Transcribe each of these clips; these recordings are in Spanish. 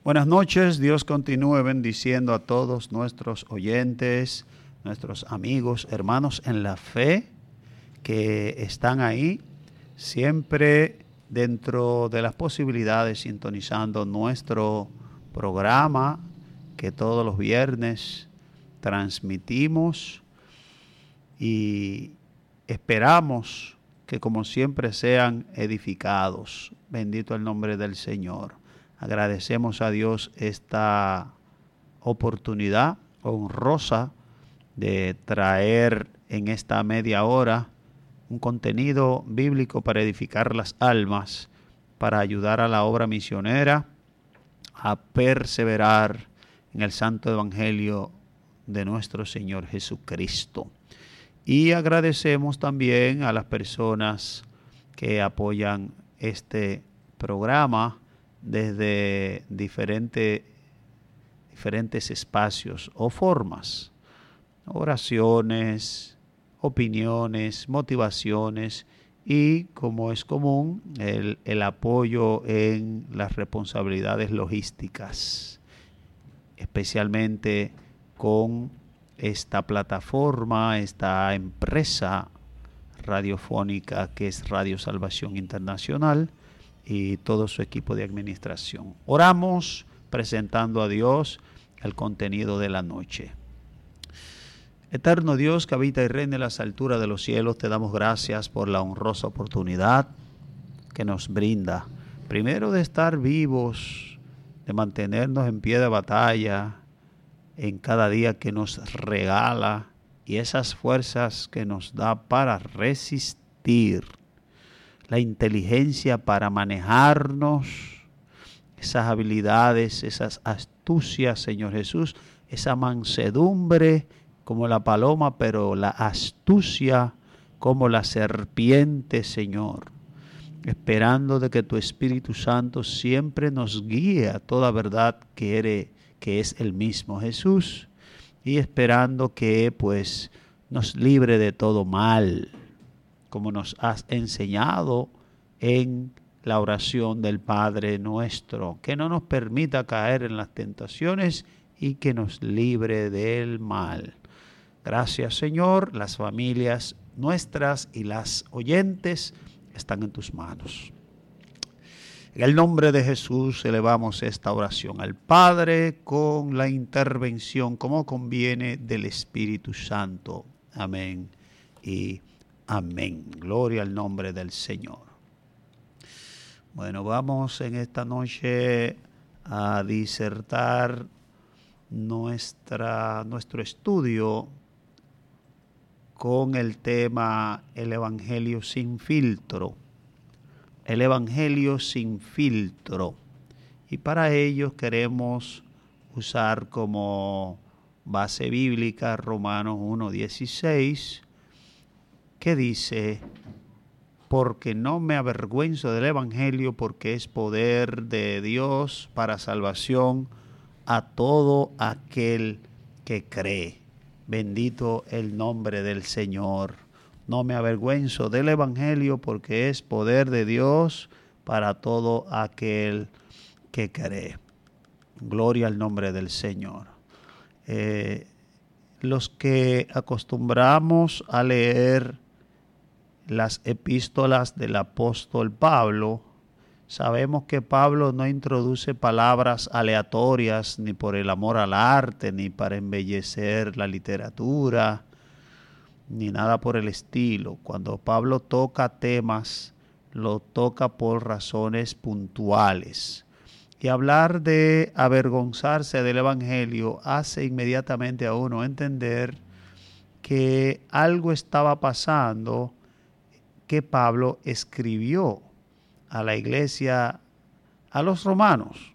Buenas noches, Dios continúe bendiciendo a todos nuestros oyentes, nuestros amigos, hermanos en la fe que están ahí, siempre dentro de las posibilidades, sintonizando nuestro programa que todos los viernes transmitimos y esperamos que como siempre sean edificados. Bendito el nombre del Señor. Agradecemos a Dios esta oportunidad honrosa de traer en esta media hora un contenido bíblico para edificar las almas, para ayudar a la obra misionera a perseverar en el santo evangelio de nuestro Señor Jesucristo. Y agradecemos también a las personas que apoyan este programa desde diferentes espacios o formas, oraciones, opiniones, motivaciones y, como es común, el apoyo en las responsabilidades logísticas, especialmente con esta plataforma, esta empresa radiofónica que es Radio Salvación Internacional y todo su equipo de administración. Oramos presentando a Dios el contenido de la noche. Eterno Dios que habita y reina en las alturas de los cielos, te damos gracias por la honrosa oportunidad que nos brinda, primero de estar vivos, de mantenernos en pie de batalla en cada día que nos regala y esas fuerzas que nos da para resistir, la inteligencia para manejarnos, esas habilidades, esas astucias, Señor Jesús, esa mansedumbre como la paloma, pero la astucia como la serpiente, Señor, esperando de que tu Espíritu Santo siempre nos guíe a toda verdad que es el mismo Jesús, y esperando que pues nos libre de todo mal, como nos has enseñado en la oración del Padre nuestro, que no nos permita caer en las tentaciones y que nos libre del mal. Gracias, Señor. Las familias nuestras y las oyentes están en tus manos. En el nombre de Jesús elevamos esta oración al Padre con la intervención, como conviene, del Espíritu Santo. Amén y amén. Gloria al nombre del Señor. Bueno, vamos en esta noche a disertar nuestro estudio con el tema El Evangelio sin filtro. El Evangelio sin filtro. Y para ello queremos usar como base bíblica Romanos 1:16, que dice: porque no me avergüenzo del Evangelio, porque es poder de Dios para salvación a todo aquel que cree. Bendito el nombre del Señor. No me avergüenzo del Evangelio, porque es poder de Dios para todo aquel que cree. Gloria al nombre del Señor. Los que acostumbramos a leer las epístolas del apóstol Pablo, sabemos que Pablo no introduce palabras aleatorias ni por el amor al arte, ni para embellecer la literatura, ni nada por el estilo. Cuando Pablo toca temas, lo toca por razones puntuales. Y hablar de avergonzarse del Evangelio hace inmediatamente a uno entender que algo estaba pasando, que Pablo escribió a la iglesia, a los hermanos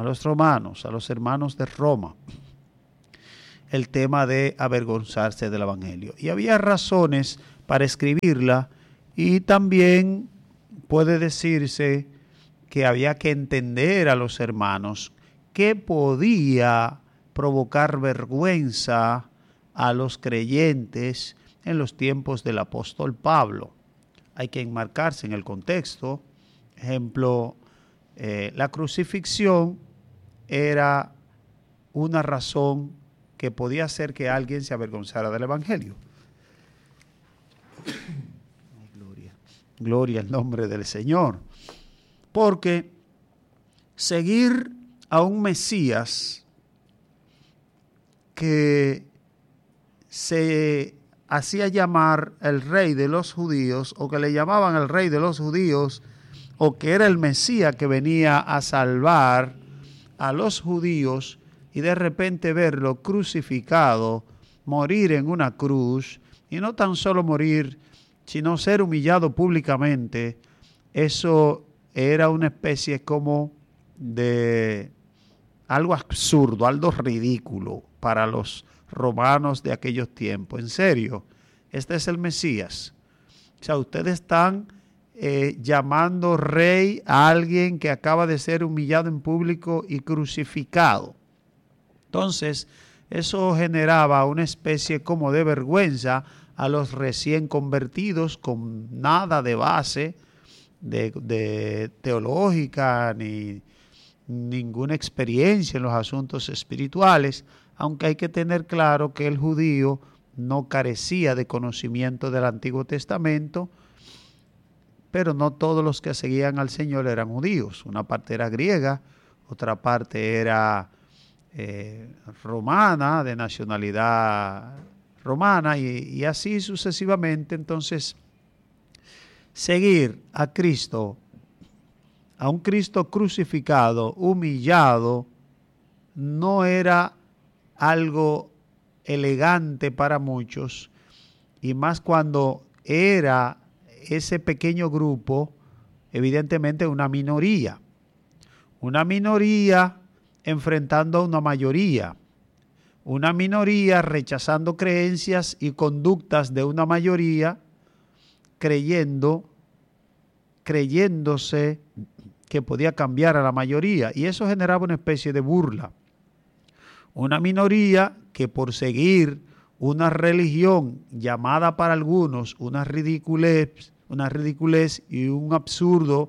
de Roma, el tema de avergonzarse del Evangelio. Y había razones para escribirla, y también puede decirse que había que entender a los hermanos que podía provocar vergüenza a los creyentes en los tiempos del apóstol Pablo. Hay que enmarcarse en el contexto. Ejemplo, la crucifixión era una razón que podía hacer que alguien se avergonzara del Evangelio. Gloria al nombre del Señor. Porque seguir a un Mesías que se hacía llamar el rey de los judíos, o que le llamaban el rey de los judíos, o que era el Mesías que venía a salvar a los judíos, y de repente verlo crucificado, morir en una cruz, y no tan solo morir, sino ser humillado públicamente, eso era una especie como de algo absurdo, algo ridículo para los romanos de aquellos tiempos. En serio, este es el Mesías. O sea, ustedes están llamando rey a alguien que acaba de ser humillado en público y crucificado. Entonces, eso generaba una especie como de vergüenza a los recién convertidos, con nada de base de teológica ni ninguna experiencia en los asuntos espirituales, aunque hay que tener claro que el judío no carecía de conocimiento del Antiguo Testamento, pero no todos los que seguían al Señor eran judíos. Una parte era griega, otra parte era romana, de nacionalidad romana, y así sucesivamente. Entonces, seguir a Cristo, a un Cristo crucificado, humillado, no era algo elegante para muchos, y más cuando era ese pequeño grupo, evidentemente una minoría enfrentando a una minoría rechazando creencias y conductas de una mayoría, creyéndose que podía cambiar a la mayoría, y eso generaba una especie de burla. Una minoría que por seguir una religión llamada para algunos una ridiculez y un absurdo,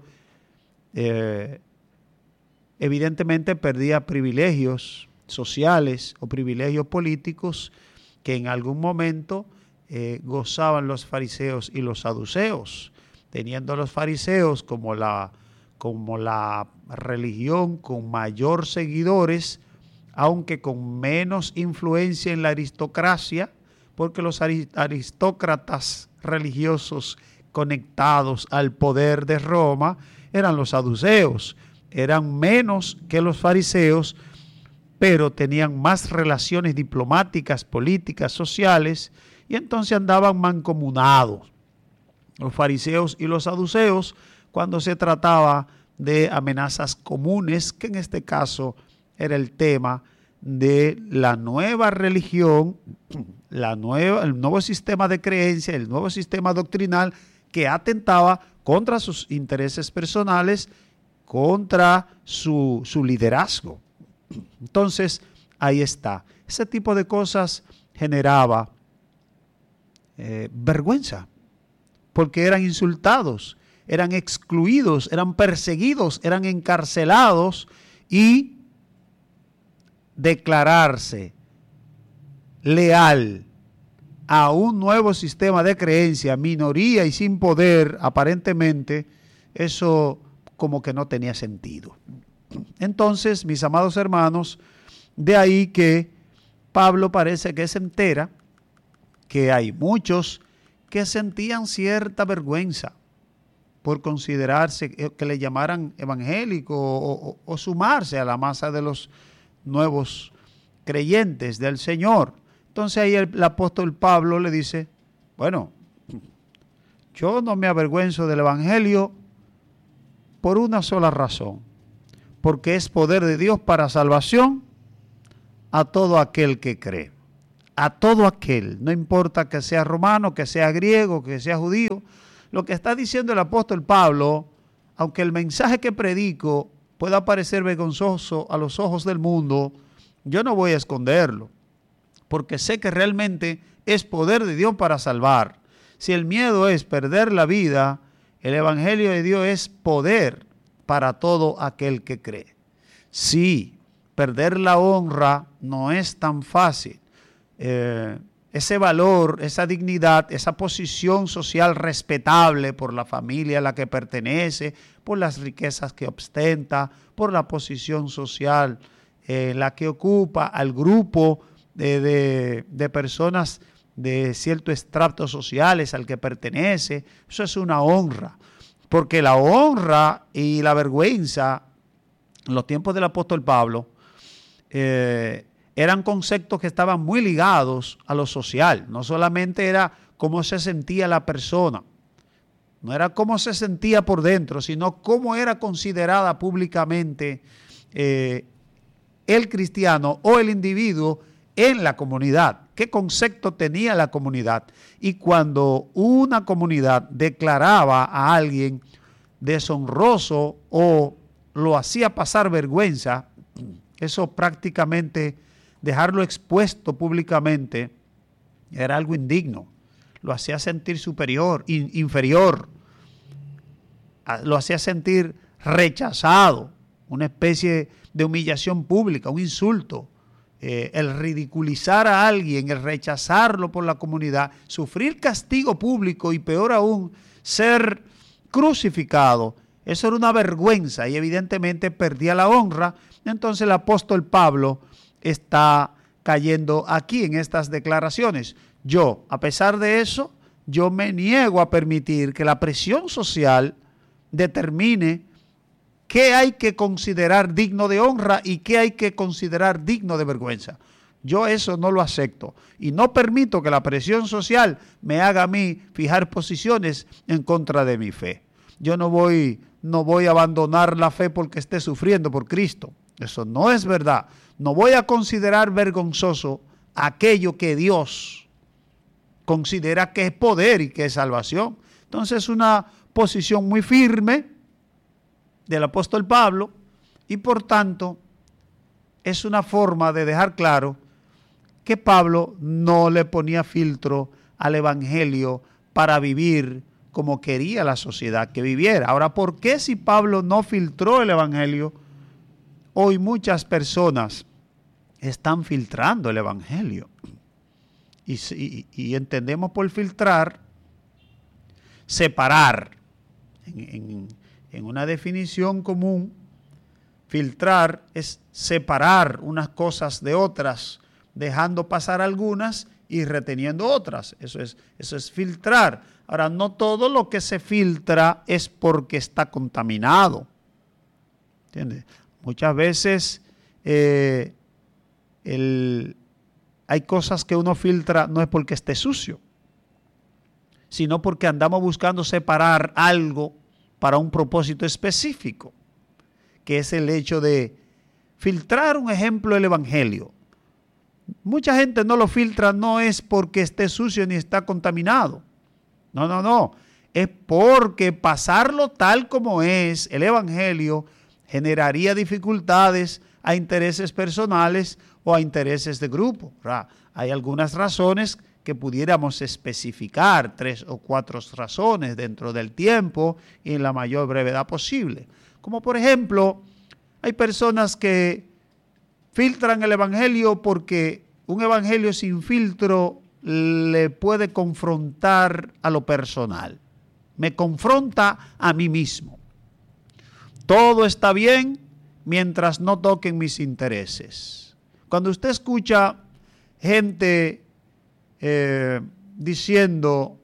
evidentemente perdía privilegios sociales o privilegios políticos que en algún momento gozaban los fariseos y los saduceos, teniendo los fariseos como la religión con mayor seguidores, aunque con menos influencia en la aristocracia, porque los aristócratas religiosos conectados al poder de Roma eran los saduceos, eran menos que los fariseos, pero tenían más relaciones diplomáticas, políticas, sociales, y entonces andaban mancomunados los fariseos y los saduceos cuando se trataba de amenazas comunes, que en este caso era el tema de la nueva religión, el nuevo sistema de creencia, el nuevo sistema doctrinal que atentaba contra sus intereses personales, contra su liderazgo. Entonces, ahí está. Ese tipo de cosas generaba vergüenza, porque eran insultados, eran excluidos, eran perseguidos, eran encarcelados, y declararse leal a un nuevo sistema de creencia, minoría y sin poder, aparentemente, eso como que no tenía sentido. Entonces, mis amados hermanos, de ahí que Pablo parece que se entera que hay muchos que sentían cierta vergüenza por considerarse, que le llamaran evangélico o sumarse a la masa de los nuevos creyentes del Señor. Entonces ahí el apóstol Pablo le dice, bueno, yo no me avergüenzo del evangelio por una sola razón, porque es poder de Dios para salvación a todo aquel que cree. A todo aquel, no importa que sea romano, que sea griego, que sea judío. Lo que está diciendo el apóstol Pablo, aunque el mensaje que predico pueda parecer vergonzoso a los ojos del mundo, yo no voy a esconderlo, porque sé que realmente es poder de Dios para salvar. Si el miedo es perder la vida, el evangelio de Dios es poder para todo aquel que cree. Sí, perder la honra no es tan fácil. Ese valor, esa dignidad, esa posición social respetable por la familia a la que pertenece, por las riquezas que ostenta, por la posición social la que ocupa, al grupo de personas de ciertos estratos sociales al que pertenece. Eso es una honra, porque la honra y la vergüenza en los tiempos del apóstol Pablo eran conceptos que estaban muy ligados a lo social. No solamente era cómo se sentía la persona, no era cómo se sentía por dentro, sino cómo era considerada públicamente el cristiano o el individuo en la comunidad. ¿Qué concepto tenía la comunidad? Y cuando una comunidad declaraba a alguien deshonroso o lo hacía pasar vergüenza, eso prácticamente, dejarlo expuesto públicamente, era algo indigno. Lo hacía sentir superior, inferior. Lo hacía sentir rechazado, una especie de humillación pública, un insulto. El ridiculizar a alguien, el rechazarlo por la comunidad, sufrir castigo público y peor aún, ser crucificado. Eso era una vergüenza y evidentemente perdía la honra. Entonces el apóstol Pablo está cayendo aquí en estas declaraciones. Yo, a pesar de eso, yo me niego a permitir que la presión social determine qué hay que considerar digno de honra y qué hay que considerar digno de vergüenza. Yo eso no lo acepto y no permito que la presión social me haga a mí fijar posiciones en contra de mi fe. Yo no voy a abandonar la fe porque esté sufriendo por Cristo. Eso no es verdad. No voy a considerar vergonzoso aquello que Dios considera que es poder y que es salvación. Entonces es una posición muy firme del apóstol Pablo y por tanto es una forma de dejar claro que Pablo no le ponía filtro al evangelio para vivir como quería la sociedad que viviera. Ahora, ¿por qué si Pablo no filtró el evangelio? Hoy muchas personas están filtrando el evangelio y entendemos por filtrar, separar. En una definición común, filtrar es separar unas cosas de otras, dejando pasar algunas y reteniendo otras. Eso es filtrar. Ahora, no todo lo que se filtra es porque está contaminado. ¿Entiendes? Muchas veces hay cosas que uno filtra no es porque esté sucio, sino porque andamos buscando separar algo para un propósito específico, que es el hecho de filtrar, un ejemplo, el evangelio. Mucha gente no lo filtra, no es porque esté sucio ni está contaminado. No. Es porque pasarlo tal como es el evangelio generaría dificultades a intereses personales o a intereses de grupo. Hay algunas razones que pudiéramos especificar, 3 o 4 razones dentro del tiempo y en la mayor brevedad posible. Como por ejemplo, hay personas que filtran el evangelio porque un evangelio sin filtro le puede confrontar a lo personal. Me confronta a mí mismo. Todo está bien mientras no toquen mis intereses. Cuando usted escucha gente diciendo,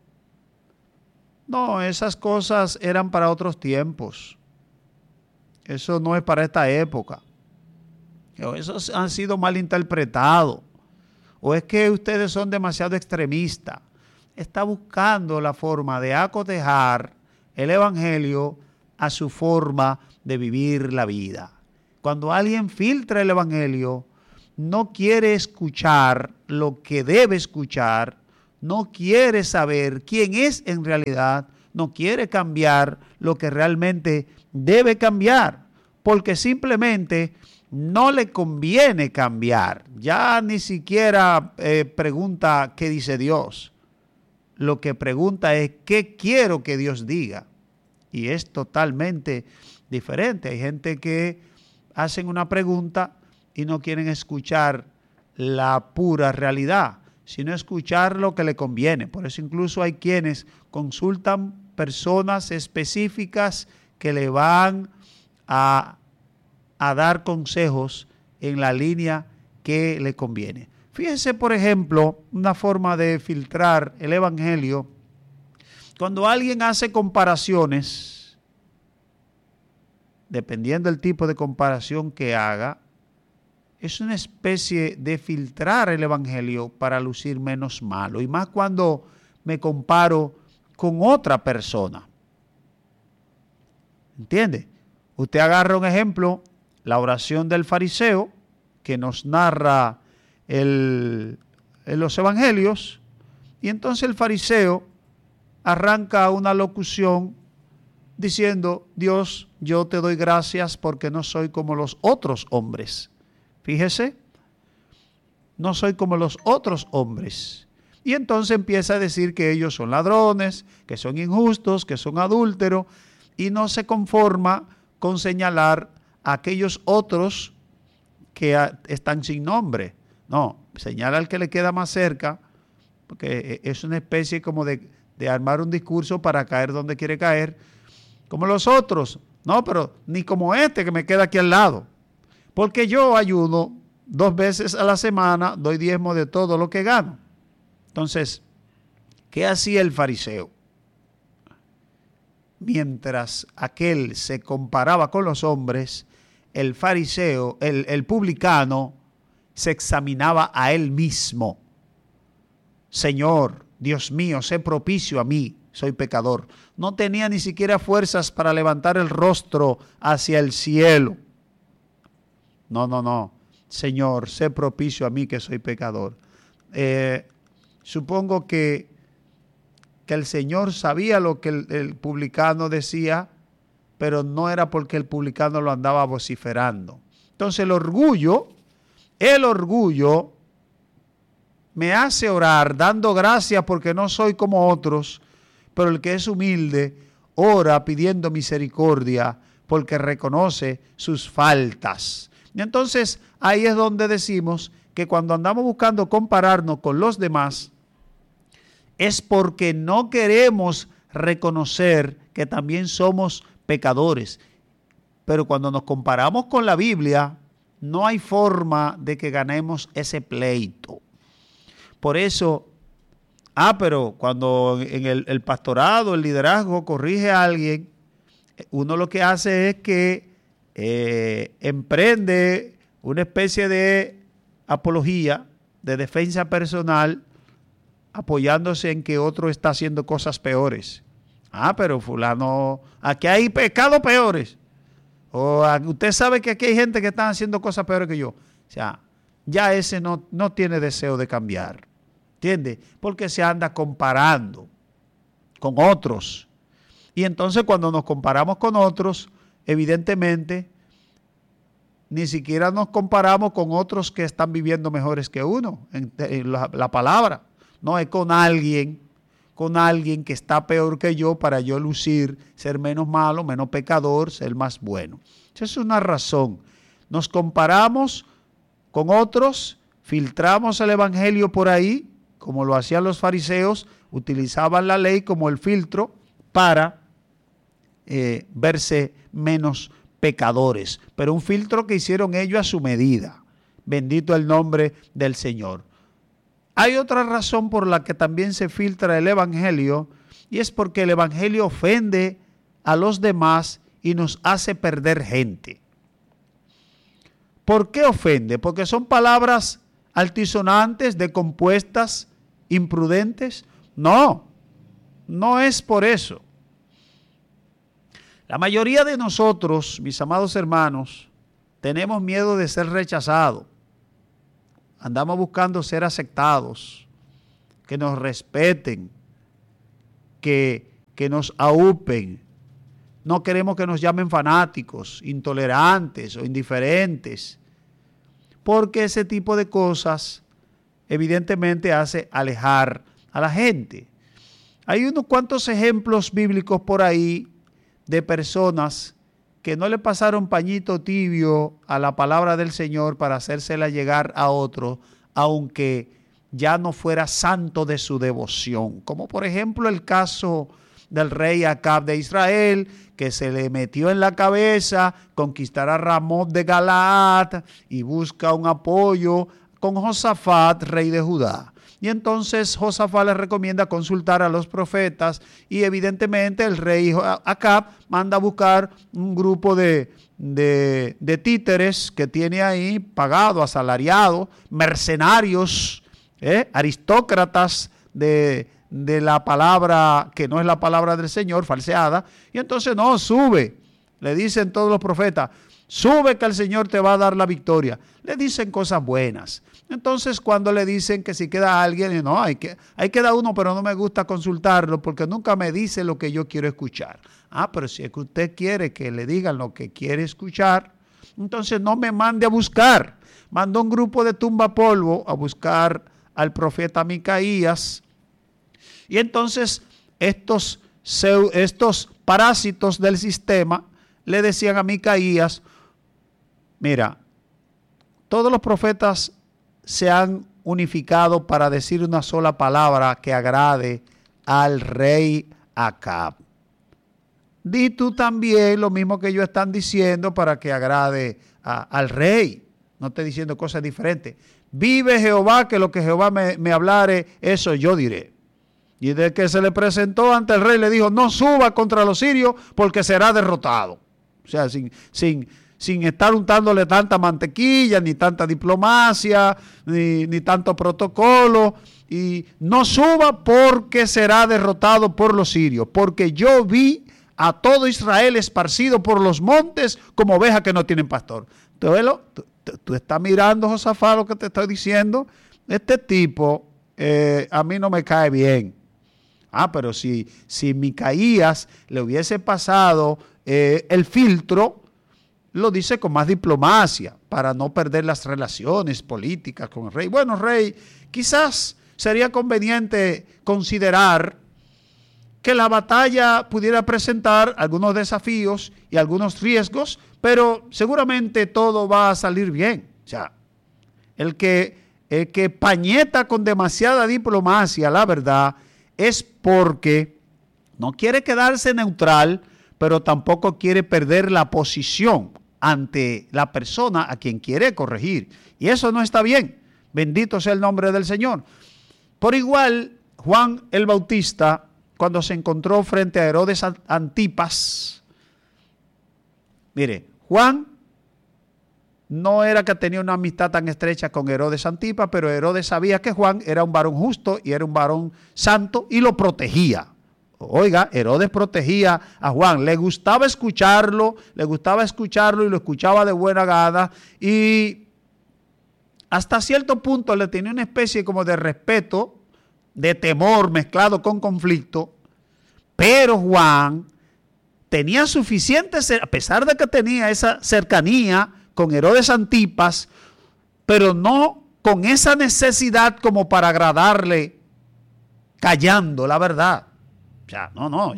no, esas cosas eran para otros tiempos, eso no es para esta época, o esos han sido mal interpretados, o es que ustedes son demasiado extremistas, está buscando la forma de acotejar el evangelio a su forma de vivir la vida. Cuando alguien filtra el evangelio, no quiere escuchar lo que debe escuchar, no quiere saber quién es en realidad, no quiere cambiar lo que realmente debe cambiar, porque simplemente no le conviene cambiar. Ya ni siquiera pregunta qué dice Dios. Lo que pregunta es qué quiero que Dios diga. Y es totalmente diferente. Hay gente que hacen una pregunta y no quieren escuchar la pura realidad, sino escuchar lo que le conviene. Por eso incluso hay quienes consultan personas específicas que le van a dar consejos en la línea que le conviene. Fíjense, por ejemplo, una forma de filtrar el evangelio. Cuando alguien hace comparaciones, dependiendo del tipo de comparación que haga, es una especie de filtrar el evangelio para lucir menos malo. Y más cuando me comparo con otra persona. ¿Entiende? Usted agarra un ejemplo, la oración del fariseo, que nos narra en los evangelios, y entonces el fariseo arranca una locución diciendo: Dios, yo te doy gracias porque no soy como los otros hombres. Fíjese, no soy como los otros hombres. Y entonces empieza a decir que ellos son ladrones, que son injustos, que son adúlteros, y no se conforma con señalar a aquellos otros que están sin nombre. No, señala al que le queda más cerca, porque es una especie como de armar un discurso para caer donde quiere caer, como los otros. No, pero ni como este que me queda aquí al lado. Porque yo ayuno 2 veces a la semana, doy diezmo de todo lo que gano. Entonces, ¿qué hacía el fariseo? Mientras aquel se comparaba con los hombres, el fariseo, el publicano, se examinaba a él mismo. Señor, Dios mío, sé propicio a mí, soy pecador. No tenía ni siquiera fuerzas para levantar el rostro hacia el cielo. No. Señor, sé propicio a mí que soy pecador. Supongo que el Señor sabía lo que el publicano decía, pero no era porque el publicano lo andaba vociferando. Entonces el orgullo me hace orar dando gracias porque no soy como otros, pero el que es humilde ora pidiendo misericordia porque reconoce sus faltas. Y entonces ahí es donde decimos que cuando andamos buscando compararnos con los demás, es porque no queremos reconocer que también somos pecadores. Pero cuando nos comparamos con la Biblia, no hay forma de que ganemos ese pleito. Por eso, pero cuando en el pastorado, el liderazgo corrige a alguien, uno lo que hace es que emprende una especie de apología, de defensa personal, apoyándose en que otro está haciendo cosas peores. Pero fulano, aquí hay pecados peores. O usted sabe que aquí hay gente que está haciendo cosas peores que yo. O sea, ya ese no tiene deseo de cambiar. ¿Entiende? Porque se anda comparando con otros. Y entonces cuando nos comparamos con otros, evidentemente, ni siquiera nos comparamos con otros que están viviendo mejores que uno en la palabra. No, es con alguien que está peor que yo para yo lucir, ser menos malo, menos pecador, ser más bueno. Esa es una razón. Nos comparamos con otros, filtramos el evangelio por ahí, como lo hacían los fariseos, utilizaban la ley como el filtro para verse menos pecadores, pero un filtro que hicieron ellos a su medida. Bendito el nombre del Señor. Hay otra razón por la que también se filtra el evangelio, y es porque el evangelio ofende a los demás y nos hace perder gente. ¿Por qué ofende? Porque son palabras altisonantes, decompuestas, imprudentes. No es por eso. La mayoría de nosotros, mis amados hermanos, tenemos miedo de ser rechazados. Andamos buscando ser aceptados, que nos respeten, que nos aupen. No queremos que nos llamen fanáticos, intolerantes o indiferentes, porque ese tipo de cosas evidentemente hace alejar a la gente. Hay unos cuantos ejemplos bíblicos por ahí de personas que no le pasaron pañito tibio a la palabra del Señor para hacérsela llegar a otro, aunque ya no fuera santo de su devoción. Como por ejemplo el caso del rey Acab de Israel, que se le metió en la cabeza conquistar a Ramot de Galaad y busca un apoyo con Josafat, rey de Judá. Y entonces Josafat le recomienda consultar a los profetas y evidentemente el rey Acab manda a buscar un grupo de títeres que tiene ahí, pagado, asalariado, mercenarios, aristócratas de la palabra que no es la palabra del Señor, falseada. Y entonces no, sube, le dicen todos los profetas, sube que el Señor te va a dar la victoria. Le dicen cosas buenas. Entonces cuando le dicen que si queda alguien, no, hay queda uno, pero no me gusta consultarlo porque nunca me dice lo que yo quiero escuchar. Ah, pero si es que usted quiere que le digan lo que quiere escuchar, entonces no me mande a buscar. Mandó un grupo de tumbapolvo a buscar al profeta Micaías. Y entonces estos parásitos del sistema le decían a Micaías, mira, todos los profetas se han unificado para decir una sola palabra que agrade al rey Acab. Di tú también lo mismo que ellos están diciendo para que agrade al rey. No estoy diciendo cosas diferentes. Vive Jehová, que lo que Jehová me hablare, eso yo diré. Y de que se le presentó ante el rey, le dijo, no suba contra los sirios porque será derrotado. O sea, sin estar untándole tanta mantequilla, ni tanta diplomacia, ni tanto protocolo. Y no suba porque será derrotado por los sirios. Porque yo vi a todo Israel esparcido por los montes como ovejas que no tienen pastor. Tú estás mirando, Josafat, lo que te estoy diciendo. Este tipo a mí no me cae bien. Ah, pero si Micaías le hubiese pasado el filtro, lo dice con más diplomacia, para no perder las relaciones políticas con el rey. Bueno, rey, quizás sería conveniente considerar que la batalla pudiera presentar algunos desafíos y algunos riesgos, pero seguramente todo va a salir bien. O sea, el que pañeta con demasiada diplomacia, la verdad, es porque no quiere quedarse neutral, pero tampoco quiere perder la posición ante la persona a quien quiere corregir. Y eso no está bien. Bendito sea el nombre del Señor. Por igual, Juan el Bautista, cuando se encontró frente a Herodes Antipas, mire, Juan no era que tenía una amistad tan estrecha con Herodes Antipas, pero Herodes sabía que Juan era un varón justo y era un varón santo y lo protegía. Oiga, Herodes protegía a Juan, le gustaba escucharlo y lo escuchaba de buena gana y hasta cierto punto le tenía una especie como de respeto, de temor mezclado con conflicto, pero Juan tenía suficiente, a pesar de que tenía esa cercanía con Herodes Antipas, pero no con esa necesidad como para agradarle callando la verdad. O sea,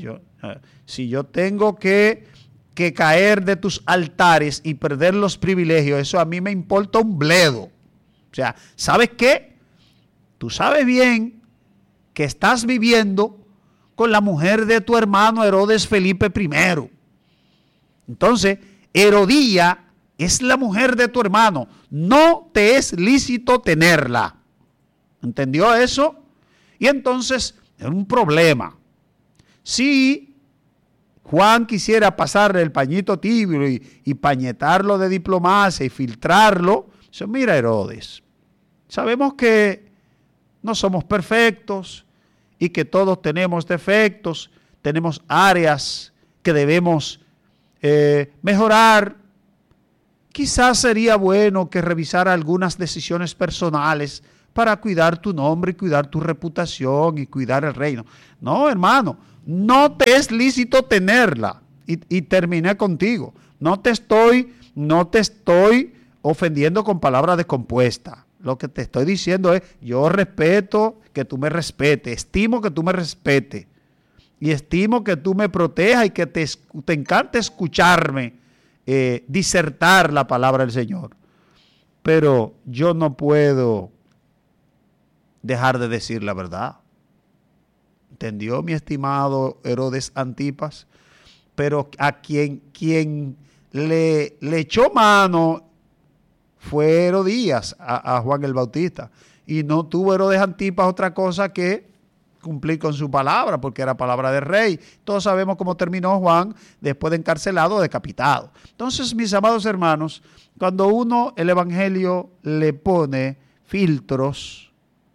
si yo tengo que caer de tus altares y perder los privilegios, eso a mí me importa un bledo. O sea, ¿sabes qué? Tú sabes bien que estás viviendo con la mujer de tu hermano Herodes Felipe I. Entonces, Herodía es la mujer de tu hermano. No te es lícito tenerla. ¿Entendió eso? Y entonces, es un problema. Si Juan quisiera pasarle el pañito tibio y pañetarlo de diplomacia y filtrarlo, dice, mira Herodes, sabemos que no somos perfectos y que todos tenemos defectos, tenemos áreas que debemos mejorar. Quizás sería bueno que revisara algunas decisiones personales para cuidar tu nombre y cuidar tu reputación y cuidar el reino. No, hermano, no te es lícito tenerla. Y terminé contigo. No te estoy ofendiendo con palabras descompuestas. Lo que te estoy diciendo es, yo respeto que tú me respetes, estimo que tú me respetes y estimo que tú me protejas y que te encanta escucharme. disertar la palabra del Señor. Pero yo no puedo dejar de decir la verdad. ¿Entendió, mi estimado Herodes Antipas? Pero a quien le echó mano fue Herodías a Juan el Bautista. Y no tuvo Herodes Antipas otra cosa que cumplir con su palabra, porque era palabra de rey. Todos sabemos cómo terminó Juan después de encarcelado, decapitado. Entonces, mis amados hermanos, cuando uno el evangelio le pone filtros,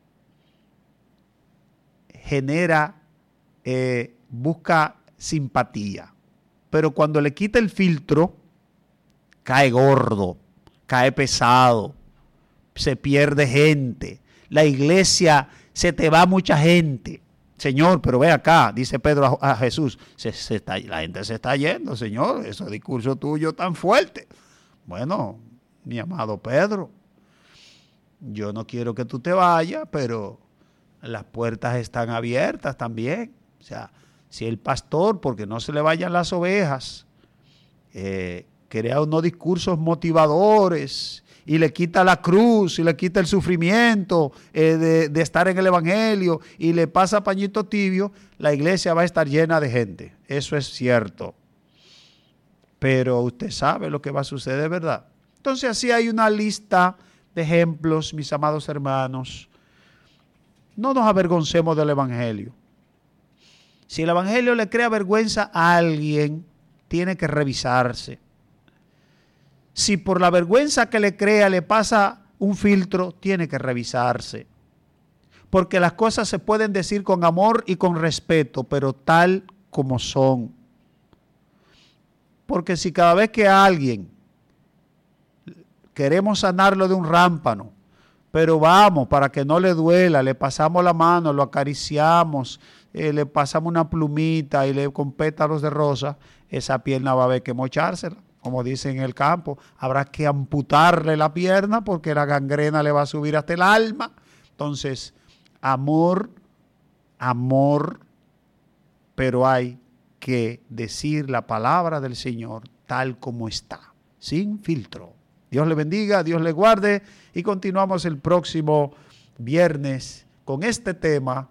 genera, busca simpatía. Pero cuando le quita el filtro, cae gordo, cae pesado, se pierde gente. La iglesia, se te va mucha gente. Señor, pero ve acá, dice Pedro a Jesús, la gente se está yendo, Señor, ese discurso tuyo tan fuerte. Bueno, mi amado Pedro, yo no quiero que tú te vayas, pero las puertas están abiertas también. O sea, si el pastor, porque no se le vayan las ovejas, crea unos discursos motivadores y le quita la cruz y le quita el sufrimiento de estar en el evangelio y le pasa pañito tibio, la iglesia va a estar llena de gente. Eso es cierto. Pero usted sabe lo que va a suceder, ¿verdad? Entonces así hay una lista de ejemplos, mis amados hermanos. No nos avergoncemos del evangelio. Si el evangelio le crea vergüenza a alguien, tiene que revisarse. Si por la vergüenza que le crea le pasa un filtro, tiene que revisarse. Porque las cosas se pueden decir con amor y con respeto, pero tal como son. Porque si cada vez que a alguien queremos sanarlo de un rámpano, pero vamos, para que no le duela, le pasamos la mano, lo acariciamos, le pasamos una plumita y le con pétalos de rosa, esa pierna va a haber que mochársela. Como dicen en el campo, habrá que amputarle la pierna porque la gangrena le va a subir hasta el alma. Entonces, amor, pero hay que decir la palabra del Señor tal como está, sin filtro. Dios le bendiga, Dios le guarde y continuamos el próximo viernes con este tema,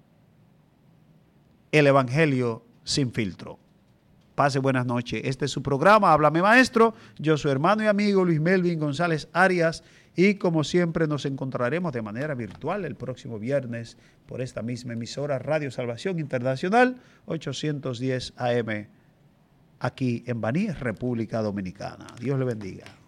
el Evangelio sin filtro. Pase buenas noches. Este es su programa, Háblame Maestro. Yo soy hermano y amigo Luis Melvin González Arias y como siempre nos encontraremos de manera virtual el próximo viernes por esta misma emisora Radio Salvación Internacional 810 AM aquí en Baní, República Dominicana. Dios le bendiga.